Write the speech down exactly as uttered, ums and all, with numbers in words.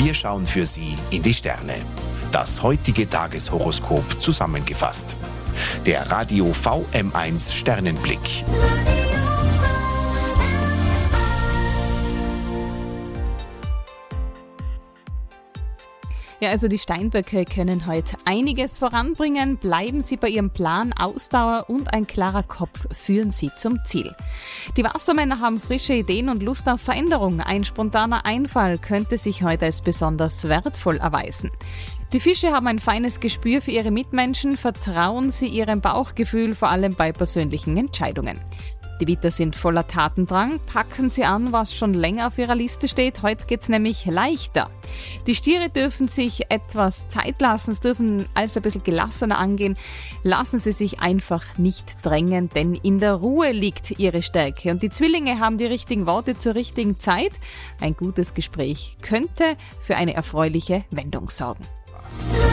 Wir schauen für Sie in die Sterne. Das heutige Tageshoroskop zusammengefasst. Der Radio V M eins Sternenblick. Ja, also die Steinböcke können heute einiges voranbringen. Bleiben Sie bei Ihrem Plan, Ausdauer und ein klarer Kopf führen Sie zum Ziel. Die Wassermänner haben frische Ideen und Lust auf Veränderung. Ein spontaner Einfall könnte sich heute als besonders wertvoll erweisen. Die Fische haben ein feines Gespür für ihre Mitmenschen. Vertrauen Sie Ihrem Bauchgefühl, vor allem bei persönlichen Entscheidungen. Die Widder sind voller Tatendrang. Packen Sie an, was schon länger auf Ihrer Liste steht. Heute geht's nämlich leichter. Die Stiere dürfen sich etwas Zeit lassen, es dürfen alles ein bisschen gelassener angehen. Lassen Sie sich einfach nicht drängen, denn in der Ruhe liegt Ihre Stärke. Und die Zwillinge haben die richtigen Worte zur richtigen Zeit. Ein gutes Gespräch könnte für eine erfreuliche Wendung sorgen.